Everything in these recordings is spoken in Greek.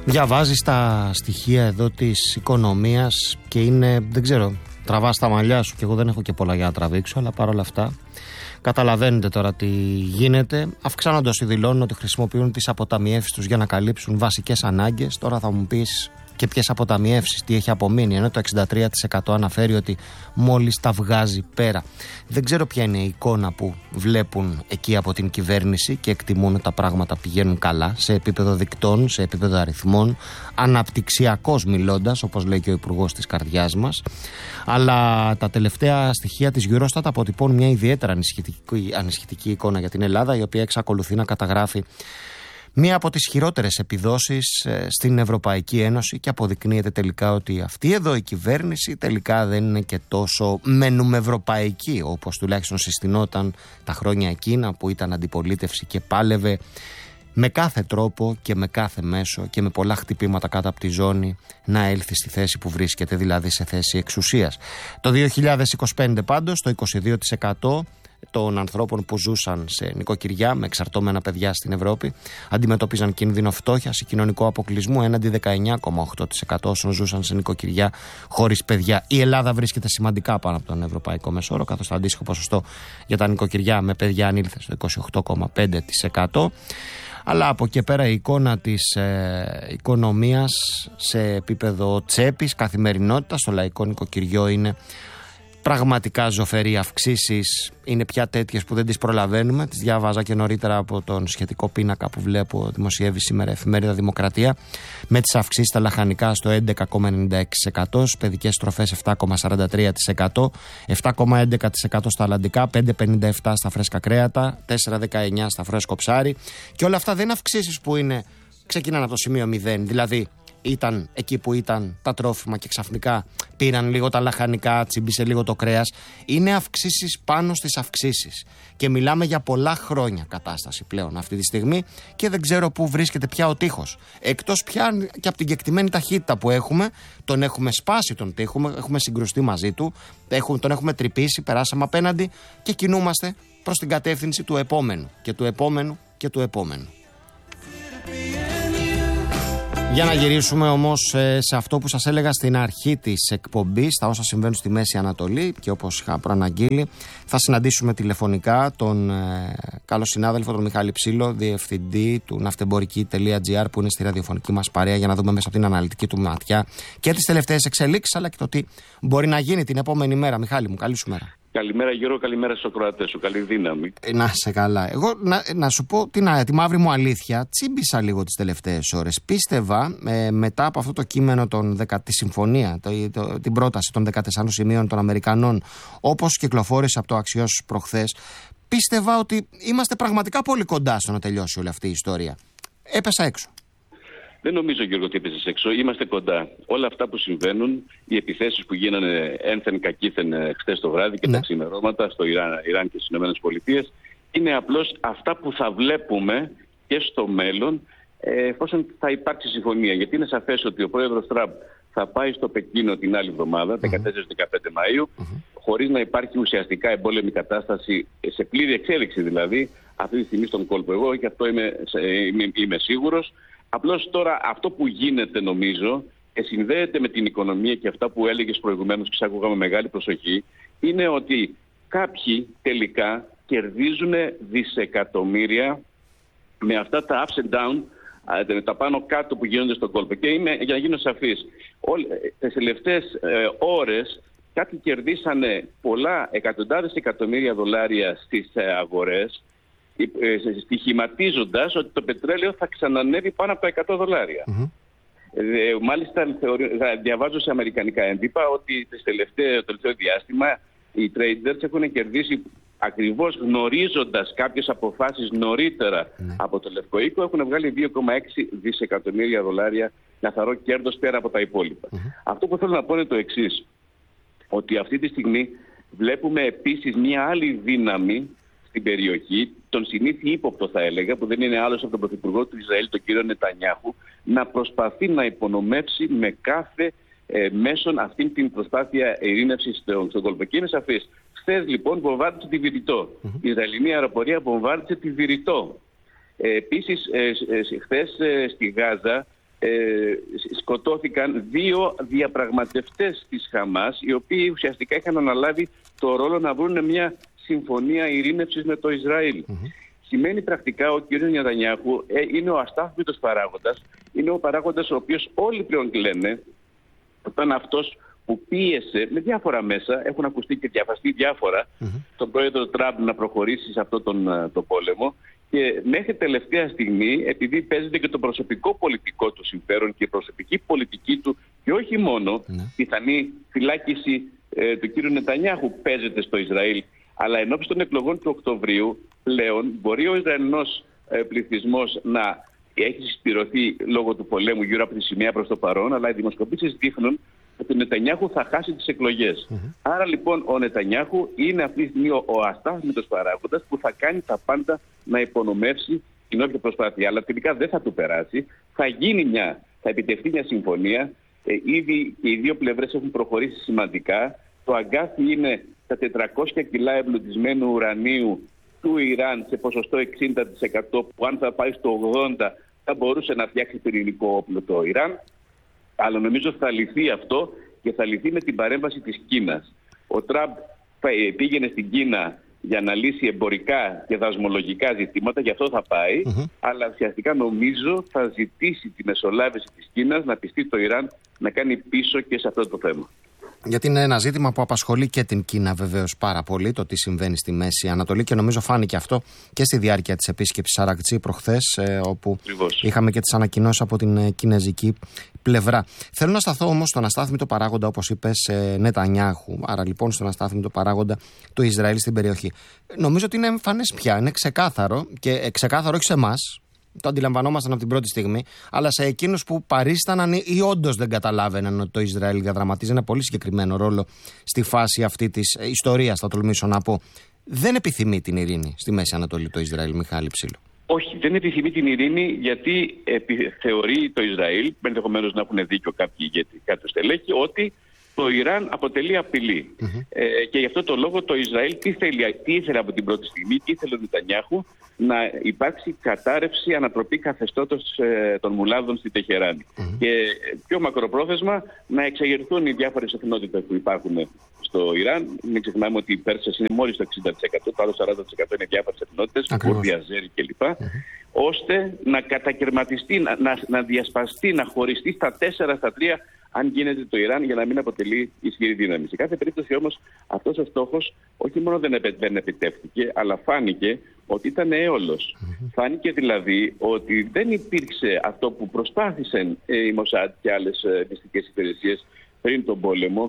Διαβάζεις τα στοιχεία εδώ της οικονομίας και είναι, δεν ξέρω, τραβάς τα μαλλιά σου και εγώ δεν έχω και πολλά για να τραβήξω, αλλά παρόλα αυτά καταλαβαίνετε τώρα τι γίνεται. Αυξάνοντας οι δηλώνουν ότι χρησιμοποιούν τις αποταμιεύσεις τους για να καλύψουν βασικές ανάγκες. Τώρα θα μου πεις και ποιες αποταμιεύσεις, τι έχει απομείνει, ενώ το 63% αναφέρει ότι μόλις τα βγάζει πέρα. Δεν ξέρω ποια είναι η εικόνα που βλέπουν εκεί από την κυβέρνηση και εκτιμούν ότι τα πράγματα πηγαίνουν καλά σε επίπεδο δικτών, σε επίπεδο αριθμών, αναπτυξιακός μιλώντας, όπως λέει και ο υπουργός της καρδιάς μας. Αλλά τα τελευταία στοιχεία της Eurostat αποτυπώνουν μια ιδιαίτερα ανησυχητική εικόνα για την Ελλάδα, η οποία εξακολουθεί να καταγράφει μία από τις χειρότερες επιδόσεις στην Ευρωπαϊκή Ένωση και αποδεικνύεται τελικά ότι αυτή εδώ η κυβέρνηση τελικά δεν είναι και τόσο μενούμευρωπαϊκή, όπως τουλάχιστον συστηνόταν τα χρόνια εκείνα που ήταν αντιπολίτευση και πάλευε με κάθε τρόπο και με κάθε μέσο και με πολλά χτυπήματα κάτω από τη ζώνη να έλθει στη θέση που βρίσκεται, δηλαδή σε θέση εξουσίας. Το 2025 πάντως το 22% των ανθρώπων που ζούσαν σε νοικοκυριά με εξαρτώμενα παιδιά στην Ευρώπη αντιμετώπιζαν κίνδυνο φτώχειας ή κοινωνικού αποκλεισμού, έναντι 19,8% όσων ζούσαν σε νοικοκυριά χωρίς παιδιά. Η Ελλάδα βρίσκεται σημαντικά πάνω από τον ευρωπαϊκό μεσόρο, καθώς το αντίστοιχο ποσοστό για τα νοικοκυριά με παιδιά ανήλθε στο 28,5%. Αλλά από εκεί πέρα η εικόνα της οικονομίας σε επίπεδο τσέπης, καθημερινότητα στο λαϊκό νοικοκυριό είναι πραγματικά ζωφερή. Αυξήσεις είναι πια τέτοιες που δεν τις προλαβαίνουμε. Τις διάβαζα και νωρίτερα από τον σχετικό πίνακα που βλέπω δημοσιεύει σήμερα η εφημερίδα Δημοκρατία, με τις αυξήσεις στα λαχανικά στο 11,96%, στις παιδικές τροφές 7,43%, 7,11% στα αλλαντικά, 5,57% στα φρέσκα κρέατα, 4,19% στα φρέσκο ψάρι. Και όλα αυτά δεν είναι αυξήσεις που ξεκινάνε από το σημείο 0, δηλαδή ήταν εκεί που ήταν τα τρόφιμα και ξαφνικά πήραν λίγο τα λαχανικά, τσίμπησε λίγο το κρέας. Είναι αυξήσεις πάνω στις αυξήσεις. Και μιλάμε για πολλά χρόνια κατάσταση πλέον αυτή τη στιγμή και δεν ξέρω πού βρίσκεται πια ο τείχος. Εκτός πια και από την κεκτημένη ταχύτητα που έχουμε, τον έχουμε σπάσει τον τείχο, έχουμε συγκρουστεί μαζί του, τον έχουμε τρυπήσει, περάσαμε απέναντι και κινούμαστε προς την κατεύθυνση του επόμενου και του επόμενου και του επόμενου. Για να γυρίσουμε όμως σε αυτό που σας έλεγα στην αρχή της εκπομπής, στα όσα συμβαίνουν στη Μέση Ανατολή, και όπως είχα προαναγγείλει, θα συναντήσουμε τηλεφωνικά τον καλό συνάδελφο, τον Μιχάλη Ψήλο, διευθυντή του ναυτεμπορική.gr, που είναι στη ραδιοφωνική μας παρέα, για να δούμε μέσα από την αναλυτική του ματιά και τις τελευταίες εξελίξεις, αλλά και το τι μπορεί να γίνει την επόμενη μέρα. Μιχάλη μου, καλή σου μέρα. Καλημέρα Γιώργο, καλημέρα στους ακροατές σου, καλή δύναμη. Να σε καλά. Εγώ να σου πω τη μαύρη μου αλήθεια, τσίμπησα λίγο τις τελευταίες ώρες. Πίστευα μετά από αυτό το κείμενο τη συμφωνία, την πρόταση των 14 σημείων των Αμερικανών, όπως κυκλοφόρησε από το Αξιός προχθές, πίστευα ότι είμαστε πραγματικά πολύ κοντά στο να τελειώσει όλη αυτή η ιστορία. Έπεσα έξω. Δεν νομίζω, Γιώργο, ότι έπαιζες έξω. Είμαστε κοντά. Όλα αυτά που συμβαίνουν, οι επιθέσεις που γίνανε ένθεν κακήθεν χθες το βράδυ και τα ξημερώματα στο Ιράν και στις ΗΠΑ, είναι απλώς αυτά που θα βλέπουμε και στο μέλλον, εφόσον θα υπάρξει συμφωνία. Γιατί είναι σαφές ότι ο πρόεδρος Τραμπ θα πάει στο Πεκίνο την άλλη εβδομάδα, 14-15 Μαΐου, χωρίς να υπάρχει ουσιαστικά εμπόλεμη κατάσταση, σε πλήρη εξέλιξη δηλαδή, αυτή τη στιγμή στον κόλπο. Εγώ και αυτό είμαι σίγουρος. Απλώς τώρα αυτό που γίνεται, νομίζω, και συνδέεται με την οικονομία και αυτά που έλεγες προηγουμένως και σ' άκουγα με μεγάλη προσοχή, είναι ότι κάποιοι τελικά κερδίζουν δισεκατομμύρια με αυτά τα ups and down, τα πάνω κάτω που γίνονται στον κόλπο. Και για να γίνω σαφής, τις τελευταίες ώρες κάποιοι κερδίσανε πολλά εκατοντάδες εκατομμύρια δολάρια στις αγορές, στοιχηματίζοντας ότι το πετρέλαιο θα ξανανεύει πάνω από τα $100. Μάλιστα διαβάζω σε αμερικανικά έντυπα ότι το τελευταίο διάστημα οι traders έχουν κερδίσει, ακριβώς γνωρίζοντας κάποιες αποφάσεις νωρίτερα από το Λευκό Οίκο, έχουν βγάλει 2,6 δισεκατομμύρια δολάρια καθαρό κέρδος πέρα από τα υπόλοιπα. Αυτό που θέλω να πω είναι το εξής, ότι αυτή τη στιγμή βλέπουμε επίσης μια άλλη δύναμη στην περιοχή, τον συνήθι ύποπτο θα έλεγα, που δεν είναι άλλος από τον Πρωθυπουργό του Ισραήλ, τον κύριο Νετανιάχου, να προσπαθεί να υπονομεύσει με κάθε μέσον αυτή την προσπάθεια ειρήνευσης στον κόλπο. Και είναι σαφής. Χθες λοιπόν βομβάρδισε τη Βηρητό. Η Ισραηλινή αεροπορία βομβάρδισε τη Βηρητό. Επίσης χθες στη Γάζα σκοτώθηκαν 2 διαπραγματευτές της Χαμάς, οι οποίοι ουσιαστικά είχαν αναλάβει το ρόλο να βρουν μια συμφωνία ειρήνευσης με το Ισραήλ. Σημαίνει πρακτικά ο κ. Νετανιάχου είναι ο αστάθμητος παράγοντας, είναι ο παράγοντας ο οποίος όλοι πλέον λένε ήταν αυτός που πίεσε με διάφορα μέσα, έχουν ακουστεί και διαφαστεί διάφορα, τον πρόεδρο Τραμπ να προχωρήσει σε αυτόν τον πόλεμο. Και μέχρι τελευταία στιγμή, επειδή παίζεται και το προσωπικό πολιτικό του συμφέρον και η προσωπική πολιτική του, και όχι μόνο πιθανή φυλάκιση του κ. Νετανιάχου παίζεται στο Ισραήλ, αλλά ενώπιση των εκλογών του Οκτωβρίου, πλέον μπορεί ο Ισραηλινός πληθυσμός να έχει συσπηρωθεί λόγω του πολέμου γύρω από τη σημαία προς το παρόν, αλλά οι δημοσκοπήσεις δείχνουν ότι ο Νετανιάχου θα χάσει τις εκλογές. Άρα λοιπόν ο Νετανιάχου είναι αυτή τη στιγμή ο αστάθμητος παράγοντας που θα κάνει τα πάντα να υπονομεύσει την όποια προσπάθεια. Αλλά τελικά δεν θα του περάσει. Θα επιτευχθεί μια συμφωνία. Ήδη και οι δύο πλευρές έχουν προχωρήσει σημαντικά. Το αγκάθι είναι τα 400 κιλά εμπλουτισμένου ουρανίου του Ιράν σε ποσοστό 60%, που αν θα πάει στο 80% θα μπορούσε να φτιάξει πυρηνικό όπλο το Ιράν. Αλλά νομίζω θα λυθεί αυτό και θα λυθεί με την παρέμβαση της Κίνας. Ο Τραμπ πήγαινε στην Κίνα για να λύσει εμπορικά και δασμολογικά ζητήματα, γι' αυτό θα πάει, αλλά ουσιαστικά νομίζω θα ζητήσει τη μεσολάβηση της Κίνας να πιστεί το Ιράν να κάνει πίσω και σε αυτό το θέμα. Γιατί είναι ένα ζήτημα που απασχολεί και την Κίνα βεβαίως πάρα πολύ, το τι συμβαίνει στη Μέση Ανατολή, και νομίζω φάνηκε αυτό και στη διάρκεια της επίσκεψης Αρακτσί προχθές, όπου είχαμε και τις ανακοινώσεις από την κινέζικη πλευρά. Θέλω να σταθώ όμως στον αστάθμητο παράγοντα, όπως είπες, Νετανιάχου, άρα λοιπόν στον αστάθμητο παράγοντα του Ισραήλ στην περιοχή. Νομίζω ότι είναι εμφανές πια, είναι ξεκάθαρο, και ξεκάθαρο όχι σε εμάς. Το αντιλαμβανόμασταν από την πρώτη στιγμή, αλλά σε εκείνους που παρίσταναν ή όντως δεν καταλάβαιναν ότι το Ισραήλ διαδραματίζει ένα πολύ συγκεκριμένο ρόλο στη φάση αυτή της ιστορίας, θα τολμήσω να πω. Δεν επιθυμεί την ειρήνη στη Μέση Ανατολή το Ισραήλ, Μιχάλη Ψήλο. Όχι, δεν επιθυμεί την ειρήνη, γιατί θεωρεί το Ισραήλ, ενδεχομένως να έχουν δίκιο κάποιοι στελέχοι, ότι το Ιράν αποτελεί απειλή. Και γι' αυτό το λόγο το Ισραήλ τι ήθελε από την πρώτη στιγμή, τι ήθελε ο Νετανιάχου, να υπάρξει κατάρρευση, ανατροπή καθεστώτος των μουλάδων στη Τεχεράνη. Και πιο μακροπρόθεσμα να εξεγερθούν οι διάφορες εθνότητες που υπάρχουν στο Ιράν. Μην ξεχνάμε ότι οι Πέρσες είναι μόλις το 60%, το άλλο 40% είναι διάφορες εθνότητες, Κούρδοι, Αζέρι κλπ. Ώστε να κατακαιρματιστεί, να διασπαστεί, να χωριστεί στα 4, στα 3, αν γίνεται το Ιράν, για να μην αποτελεί ισχυρή δύναμη. Σε κάθε περίπτωση όμως αυτός ο στόχος όχι μόνο δεν επιτεύχθηκε, αλλά φάνηκε ότι ήταν έολος. Φάνηκε δηλαδή ότι δεν υπήρξε αυτό που προσπάθησαν οι Μοσάντ και άλλες μυστικές υπηρεσίες πριν τον πόλεμο,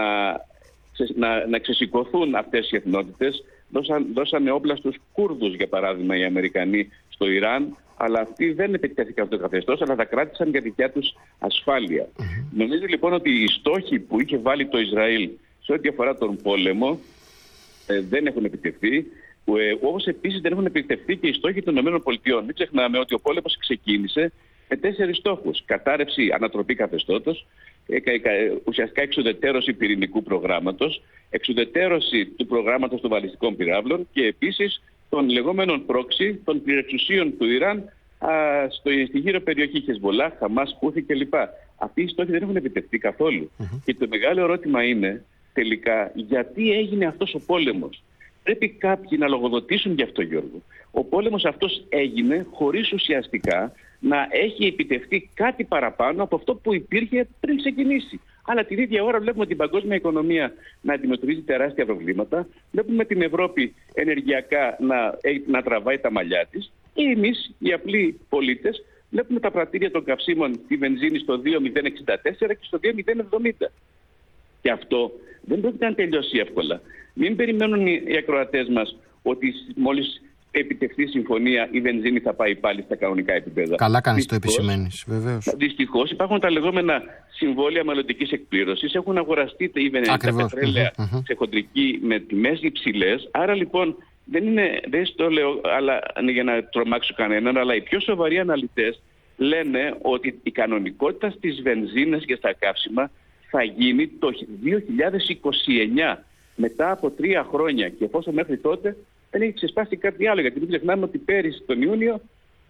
να ξεσηκωθούν αυτές οι εθνότητες. Δώσανε όπλα στους Κούρδους, για παράδειγμα, οι Αμερικανοί στο Ιράν, αλλά αυτοί δεν επιτέθηκαν αυτό το καθεστώς, αλλά τα κράτησαν για δικιά τους ασφάλεια. Νομίζω λοιπόν ότι οι στόχοι που είχε βάλει το Ισραήλ σε ό,τι αφορά τον πόλεμο δεν έχουν επιτευχθεί, όπως επίσης δεν έχουν επιτευχθεί και οι στόχοι των ΗΠΑ. Μην ξεχνάμε ότι ο πόλεμος ξεκίνησε με 4 στόχους. Κατάρρευση, ανατροπή καθεστώτος, ουσιαστικά εξουδετερώση πυρηνικού προγράμματος, εξουδετερώση του προγράμματος των βαλιστικών πυράβλων και επίσης των λεγόμενων πρόξι, των πληρεξουσίων του Ιράν στη γύρω περιοχή Χεσμολάχ, Χαμάς, Χούθη κλπ. Αυτοί οι στόχοι δεν έχουν επιτευχθεί καθόλου. Και το μεγάλο ερώτημα είναι τελικά γιατί έγινε αυτός ο πόλεμος. Πρέπει κάποιοι να λογοδοτήσουν γι' αυτό, Γιώργο. Ο πόλεμος αυτός έγινε χωρίς ουσιαστικά να έχει επιτευχθεί κάτι παραπάνω από αυτό που υπήρχε πριν ξεκινήσει. Αλλά την ίδια ώρα βλέπουμε την παγκόσμια οικονομία να αντιμετωπίζει τεράστια προβλήματα. Βλέπουμε την Ευρώπη ενεργειακά να τραβάει τα μαλλιά της. Και εμείς, οι απλοί πολίτες, βλέπουμε τα πρατήρια των καυσίμων, τη βενζίνη στο 2,064 και στο 2,070. Και αυτό δεν πρόκειται να τελειώσει εύκολα. Μην περιμένουν οι ακροατές μας ότι μόλις επιτευχθεί συμφωνία η βενζίνη θα πάει πάλι στα κανονικά επίπεδα. Καλά κάνεις το επισημαίνεις, βεβαίως. Δυστυχώς υπάρχουν τα λεγόμενα συμβόλαια μελλοντικής εκπλήρωσης. Έχουν αγοραστεί τα πετρέλαια σε χοντρική με τιμές υψηλές. Άρα λοιπόν δεν στο λέω για να τρομάξω κανέναν, αλλά οι πιο σοβαροί αναλυτές λένε ότι η κανονικότητα στις βενζίνες και στα καύσιμα θα γίνει το 2029, μετά από 3 χρόνια. Και εφόσον μέχρι τότε δεν έχει ξεσπάσει κάτι άλλο, γιατί μην ξεχνάμε ότι πέρυσι τον Ιούνιο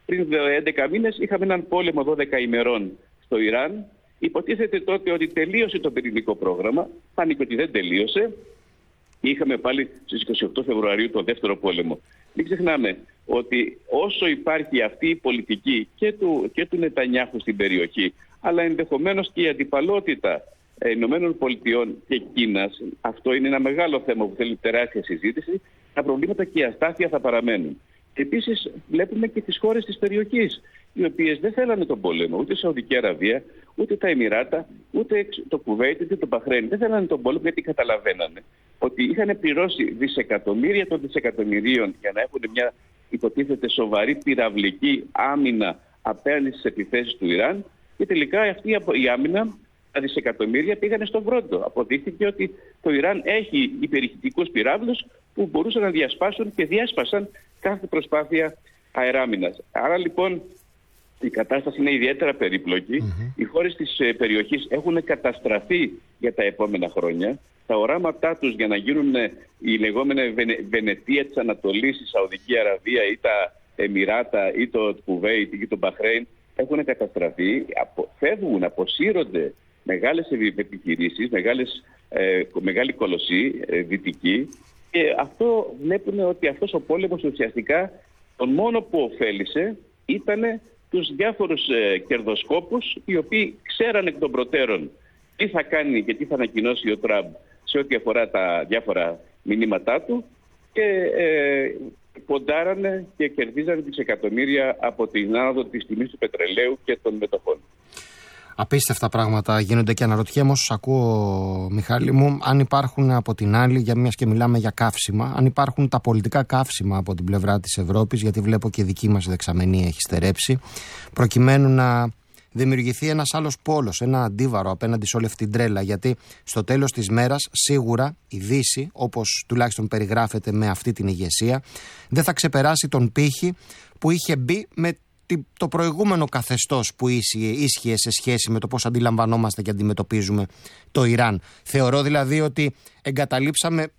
πριν 11 μήνες είχαμε έναν πόλεμο 12 ημερών στο Ιράν. Υποτίθεται τότε ότι τελείωσε το πυρηνικό πρόγραμμα, φάνηκε ότι δεν τελείωσε. Είχαμε πάλι στις 28 Φεβρουαρίου τον δεύτερο πόλεμο. Μην ξεχνάμε ότι όσο υπάρχει αυτή η πολιτική και του Νετανιάχου στην περιοχή, αλλά ενδεχομένως και η αντιπαλότητα Ηνωμένων Πολιτειών και Κίνας, αυτό είναι ένα μεγάλο θέμα που θέλει τεράστια συζήτηση, τα προβλήματα και η αστάθεια θα παραμένουν. Επίσης βλέπουμε και τις χώρες της περιοχής, οι οποίες δεν θέλανε τον πόλεμο, ούτε η Σαουδική Αραβία, ούτε τα Εμιράτα, ούτε το Κουβέιτ, ούτε το Μπαχρέιν. Δεν θέλανε τον πόλεμο γιατί καταλαβαίνανε ότι είχαν πληρώσει δισεκατομμύρια των δισεκατομμυρίων για να έχουν μια υποτίθεται σοβαρή πυραυλική άμυνα απέναντι στις επιθέσεις του Ιράν και τελικά αυτή η άμυνα, τα δισεκατομμύρια πήγανε στον βρόντο. Αποδείχθηκε ότι το Ιράν έχει υπερηχητικούς πυράβλους που μπορούσαν να διασπάσουν και διάσπασαν κάθε προσπάθεια αεράμυνας. Άρα λοιπόν η κατάσταση είναι ιδιαίτερα περίπλοκη. Οι χώρες της περιοχής έχουν καταστραφεί για τα επόμενα χρόνια. Τα οράματά τους για να γίνουν η λεγόμενη Βενετία της Ανατολής, η Σαουδική Αραβία ή τα Εμιράτα ή το Κουβέιτ ή το Μπαχρέιν έχουν καταστραφεί. Φεύγουν, αποσύρονται μεγάλες επιχειρήσεις, μεγάλη κολοσσή δυτική, και αυτό βλέπουν ότι αυτός ο πόλεμος ουσιαστικά τον μόνο που ωφέλησε ήταν τους διάφορους κερδοσκόπους, οι οποίοι ξέραν εκ των προτέρων τι θα κάνει και τι θα ανακοινώσει ο Τραμπ σε ό,τι αφορά τα διάφορα μηνύματά του, και ποντάρανε και κερδίζανε δισεκατομμύρια από την άνοδο της τιμής του πετρελαίου και των μετοχών. Απίστευτα πράγματα γίνονται και αναρωτιέμαι όσο ακούω, Μιχάλη μου, αν υπάρχουν από την άλλη, για μιας και μιλάμε για καύσιμα, αν υπάρχουν τα πολιτικά καύσιμα από την πλευρά της Ευρώπης, γιατί βλέπω και η δική μας δεξαμενή έχει στερέψει, προκειμένου να δημιουργηθεί ένας άλλος πόλος, ένα αντίβαρο απέναντι σε όλη αυτή την τρέλα. Γιατί στο τέλος της μέρας, σίγουρα η Δύση, όπως τουλάχιστον περιγράφεται με αυτή την ηγεσία, δεν θα ξεπεράσει τον πύχη που είχε μπει με το προηγούμενο καθεστώς που ίσχυε σε σχέση με το πώς αντιλαμβανόμαστε και αντιμετωπίζουμε το Ιράν. Θεωρώ δηλαδή ότι εγκαταλείψαμε,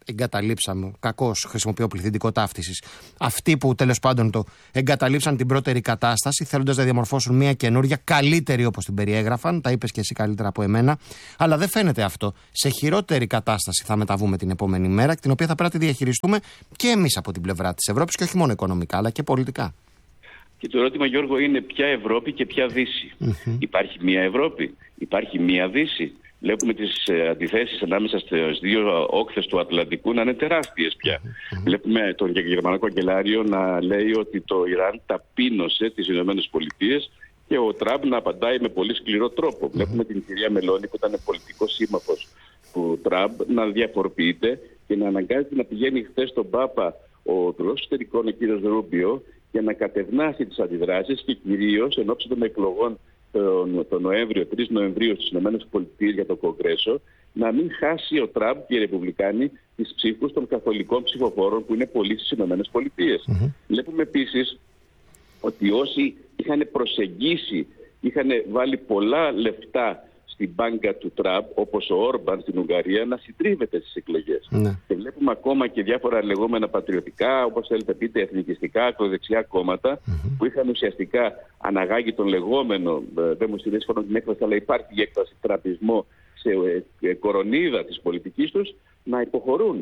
κακώς χρησιμοποιώ πληθυντικό ταύτισης, αυτοί που τέλος πάντων το εγκαταλείψαν την πρώτερη κατάσταση θέλοντας να διαμορφώσουν μια καινούρια, καλύτερη όπως την περιέγραφαν, τα είπες και εσύ καλύτερα από εμένα, αλλά δεν φαίνεται αυτό. Σε χειρότερη κατάσταση θα μεταβούμε την επόμενη μέρα, την οποία θα πρέπει να τη διαχειριστούμε και εμείς από την πλευρά της Ευρώπης, και όχι μόνο οικονομικά αλλά και πολιτικά. Και το ερώτημα, Γιώργο, είναι ποια Ευρώπη και ποια Δύση. Υπάρχει μία Ευρώπη, υπάρχει μία Δύση. Βλέπουμε τις αντιθέσεις ανάμεσα στις δύο όχθες του Ατλαντικού να είναι τεράστιες πια. Βλέπουμε τον γερμανό καγκελάριο να λέει ότι το Ιράν ταπείνωσε τις Ηνωμένες Πολιτείες και ο Τραμπ να απαντάει με πολύ σκληρό τρόπο. Βλέπουμε την κυρία Μελώνη, που ήταν πολιτικός σύμμαχος του Τραμπ, να διαφοροποιείται και να αναγκάζεται να πηγαίνει χθες στον Πάπα ο Υπουργός Εξωτερικών, ο κ. Ρούμπιο, για να κατευνάσει τις αντιδράσεις και κυρίως εν ώψη των εκλογών τον Νοέμβριο, 3 Νοεμβρίου στις ΗΠΑ για το Κογκρέσο, να μην χάσει ο Τραμπ και οι Ρεπουμπλικάνοι τις ψήφους των καθολικών ψηφοφόρων που είναι πολλοί στις ΗΠΑ. Βλέπουμε επίσης ότι όσοι είχαν προσεγγίσει, είχαν βάλει πολλά λεφτά στην μπάνκα του Τραμπ, όπως ο Όρμπαν στην Ουγγαρία, να συντρίβεται στις εκλογές. Και βλέπουμε ακόμα και διάφορα λεγόμενα πατριωτικά, όπως θέλετε πείτε, εθνικιστικά, ακροδεξιά κόμματα, που είχαν ουσιαστικά αναγάγει τον λεγόμενο, δεν μου συνδέσει την έκφραση, αλλά υπάρχει η έκφραση τραμπισμό σε κορονίδα της πολιτικής τους, να υποχωρούν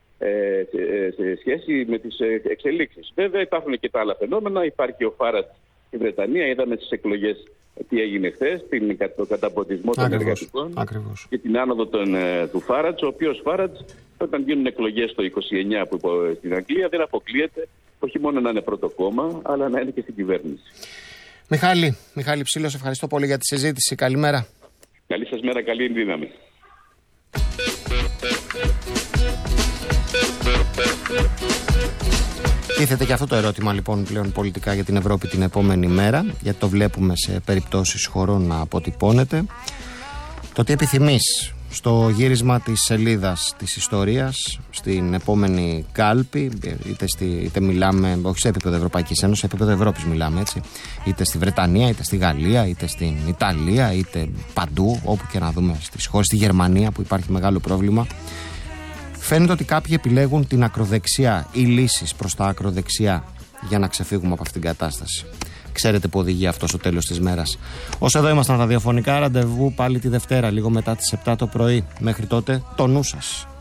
σε σχέση με τις εξελίξεις. Βέβαια υπάρχουν και τα άλλα φαινόμενα, υπάρχει ο Φάρατ στη Βρετανία, είδαμε στις εκλογές τι έγινε χθες, τον καταποντισμό των εργατικών και την άνοδο του Φάρατς, ο οποίος Φάρατς όταν γίνουν εκλογές το 29 που στην Αγγλία δεν αποκλείεται όχι μόνο να είναι πρώτο κόμμα, αλλά να είναι και στην κυβέρνηση. Μιχάλη Ψήλο, ευχαριστώ πολύ για τη συζήτηση. Καλημέρα. Καλή σας μέρα, καλή δύναμη. Τίθεται και αυτό το ερώτημα λοιπόν πλέον πολιτικά για την Ευρώπη την επόμενη μέρα, γιατί το βλέπουμε σε περιπτώσεις χωρών να αποτυπώνεται. Το τι επιθυμείς στο γύρισμα της σελίδας της ιστορίας, στην επόμενη κάλπη, είτε μιλάμε, όχι σε επίπεδο Ευρωπαϊκής Ένωσης, σε επίπεδο Ευρώπης μιλάμε, έτσι, είτε στη Βρετανία, είτε στη Γαλλία, είτε στην Ιταλία, είτε παντού, όπου και να δούμε στις χώρες, στη Γερμανία που υπάρχει μεγάλο πρόβλημα. Φαίνεται ότι κάποιοι επιλέγουν την ακροδεξιά ή λύσεις προς τα ακροδεξιά για να ξεφύγουμε από αυτήν την κατάσταση. ξέρετε που οδηγεί αυτό στο τέλος της μέρας. Ως εδώ ήμασταν ραδιοφωνικά, ραντεβού πάλι τη Δευτέρα, λίγο μετά τις 7 το πρωί. Μέχρι τότε, το νου σας.